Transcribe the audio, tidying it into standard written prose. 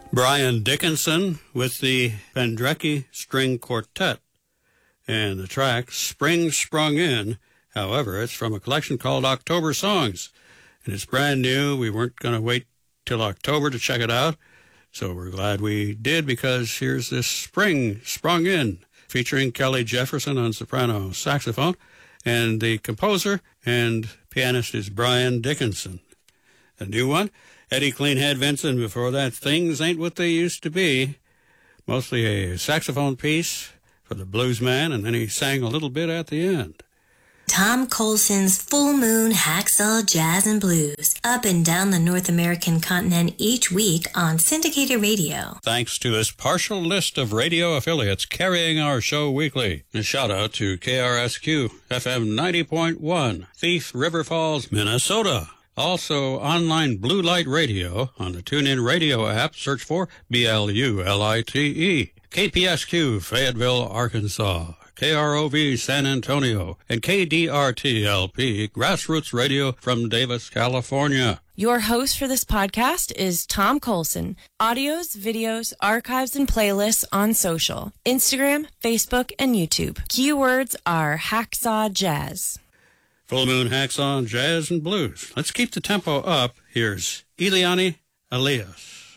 Brian Dickinson with the Penderecki String Quartet, and the track Spring Sprung In. However, it's from a collection called October Songs, and it's brand new. We weren't going to wait till October to check it out, so we're glad we did, because here's this Spring Sprung In, featuring Kelly Jefferson on soprano saxophone, and the composer and pianist is Brian Dickinson. A new one, Eddie Cleanhead Vinson. Before that, Things Ain't What They Used to Be, mostly a saxophone piece for the blues man, and then he sang a little bit at the end. Tom Colson's Full Moon Hacksaw Jazz and Blues, up and down the North American continent each week on syndicated radio. Thanks to this partial list of radio affiliates carrying our show weekly. A shout out to KRSQ FM 90.1, Thief River Falls, Minnesota. Also, online Blue Light Radio on the TuneIn Radio app. Search for BLULITE. KPSQ, Fayetteville, Arkansas. KROV, San Antonio. And KDRT-LP, Grassroots Radio from Davis, California. Your host for this podcast is Tom Colson. Audios, videos, archives, and playlists on social. Instagram, Facebook, and YouTube. Keywords are Hacksaw Jazz. Full Moon Hacksaw Jazz and Blues. Let's keep the tempo up. Here's Eliane Elias.